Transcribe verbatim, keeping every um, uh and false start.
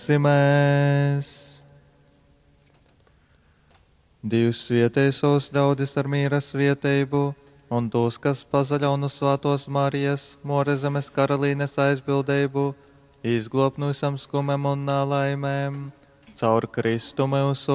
Mēs Dievs svietēsos ļaudis ar mīras svietējubu, un tos, kas pazaļa un uz svātos Marijas, more zemes karalīnes aizbildējubu, izglāb no visam skumam un nelaimēm, caur Kristu mūsu